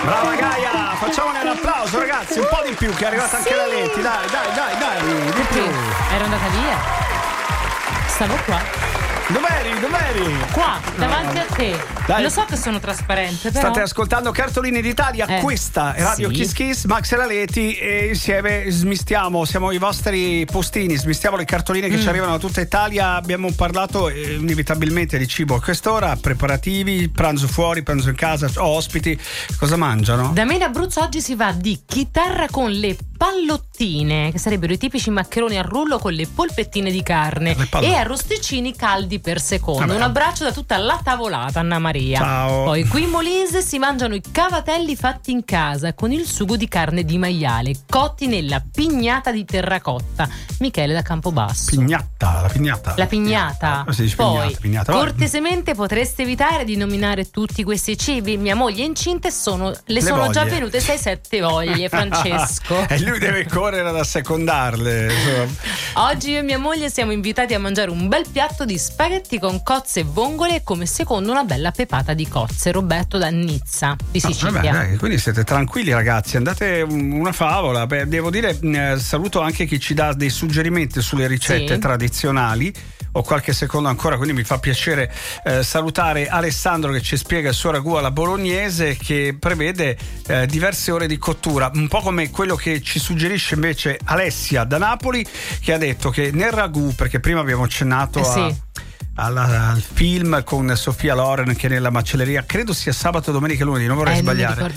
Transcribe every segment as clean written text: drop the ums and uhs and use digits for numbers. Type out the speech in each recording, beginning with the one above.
Brava Gaia, facciamone un applauso ragazzi, un po' di più che è arrivata anche la Leti, dai, di più. Ero andata via. Stavo qua. Dov'eri? Qua, davanti a te. Dai. Lo so che sono trasparente, però. State ascoltando Cartoline d'Italia, questa è Radio sì. Kiss Kiss, Max e la Leti, e insieme smistiamo, siamo i vostri postini, smistiamo le cartoline che ci arrivano da tutta Italia. Abbiamo parlato inevitabilmente di cibo a quest'ora, preparativi, pranzo fuori, pranzo in casa, ospiti, cosa mangiano? Da me in Abruzzo oggi si va di chitarra con le pallottine, che sarebbero i tipici maccheroni al rullo con le polpettine di carne, e arrosticini caldi per secondo. Vabbè. Un abbraccio da tutta la tavolata, Anna Maria. Ciao. Poi qui in Molise si mangiano i cavatelli fatti in casa con il sugo di carne di maiale, cotti nella pignata di terracotta. Michele da Campobasso. La pignata. La pignata. Si dice Poi, pignata. cortesemente potreste evitare di nominare tutti questi cibi. Mia moglie è incinta e le sono voglie. già venute 6-7 voglie, Francesco. E lui deve correre ad assecondarle. Oggi io e mia moglie siamo invitati a mangiare un bel piatto di spaghetti con cozze e vongole e come secondo una bella pepata di cozze. Roberto da Nizza di Sicilia. Vabbè, quindi siete tranquilli ragazzi, andate una favola. Beh, devo dire, saluto anche chi ci dà dei suggerimenti sulle ricette tradizionali. Ho qualche secondo ancora, quindi mi fa piacere salutare Alessandro che ci spiega il suo ragù alla bolognese, che prevede diverse ore di cottura, un po' come quello che ci suggerisce invece Alessia da Napoli, che ha detto che nel ragù, perché prima abbiamo accennato al film con Sofia Loren che nella macelleria, credo sia sabato, domenica e lunedì, non vorrei sbagliare,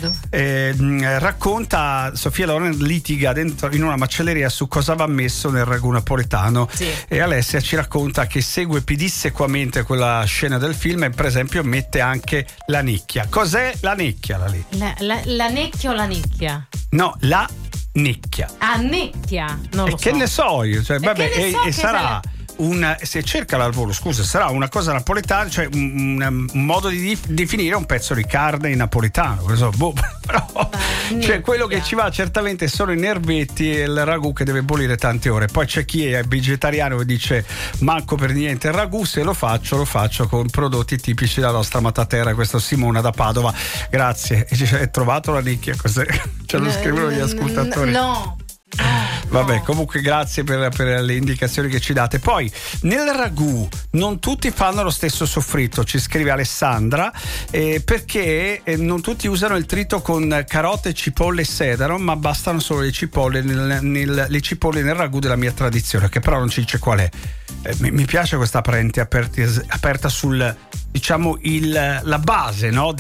racconta, Sofia Loren litiga dentro in una macelleria su cosa va messo nel ragù napoletano, e Alessia ci racconta che segue pedissequamente quella scena del film e per esempio mette anche la nicchia. Cos'è la nicchia? La necchia o la nicchia? No, la nicchia. Ah, nicchia, non lo so. Che ne so io, cioè, vabbè, e sarà se cerca al volo, scusa, sarà una cosa napoletana, cioè un modo di definire un pezzo di carne in napoletano, però cioè quello che ci va certamente sono i nervetti e il ragù che deve bollire tante ore. Poi c'è chi è vegetariano e dice manco per niente il ragù, se lo faccio con prodotti tipici della nostra amata terra. Questo Simona da Padova, grazie. Hai trovato la nicchia? Cos'è? Ce lo scrivono gli ascoltatori. No. Vabbè, comunque grazie per le indicazioni che ci date. Poi nel ragù non tutti fanno lo stesso soffritto, ci scrive Alessandra, perché non tutti usano il trito con carote, cipolle e sedano, ma bastano solo le cipolle le cipolle nel ragù della mia tradizione, che però non ci dice qual è. Mi piace questa parente aperta sul, diciamo, la base, no,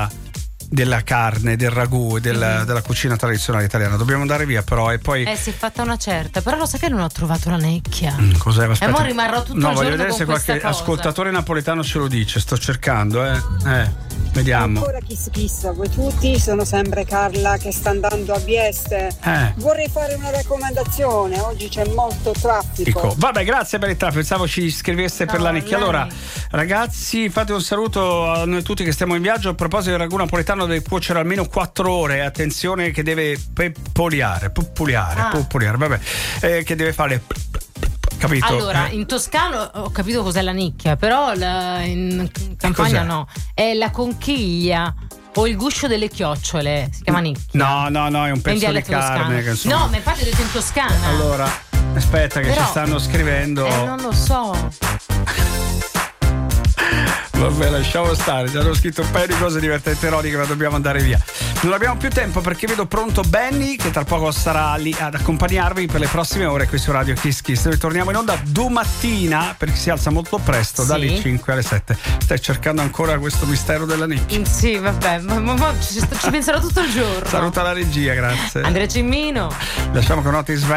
della carne, del ragù e della cucina tradizionale italiana. Dobbiamo andare via però, e poi si è fatta una certa, però lo sai che non ho trovato la necchia. Cos'è? Aspetta. E mo rimarrò tutto il giorno voglio vedere con se qualche cosa. ascoltatore napoletano ce lo dice. Sto cercando, vediamo. Ancora Kiss, voi tutti, sono sempre Carla che sta andando a Vieste. Vorrei fare una raccomandazione, oggi c'è molto traffico. Vabbè, grazie per il traffico, pensavo ci scrivesse per la nicchia. Allora ragazzi, fate un saluto a noi tutti che stiamo in viaggio. A proposito del ragù napoletano deve cuocere almeno 4 ore, attenzione che deve pupuliare, vabbè, che deve fare, capito? Allora, in toscano ho capito cos'è la nicchia, però in Campania no, è la conchiglia o il guscio delle chiocciole, si chiama nicchia. No, è un pezzo di carne che no, ma infatti ho detto in toscana. Allora, aspetta che ci stanno scrivendo. Non lo so. Vabbè, lasciamo stare, ci hanno scritto un paio di cose divertenti ironiche, ma dobbiamo andare via. Non abbiamo più tempo perché vedo pronto Benny che tra poco sarà lì ad accompagnarvi per le prossime ore qui su Radio Kiss Kiss. Noi torniamo in onda domattina perché si alza molto presto, dalle 5 alle 7. Stai cercando ancora questo mistero della nicchia? Sì, vabbè, ma ci penserò tutto il giorno. Saluta la regia, grazie. Andrea Cimmino. Lasciamo con Otis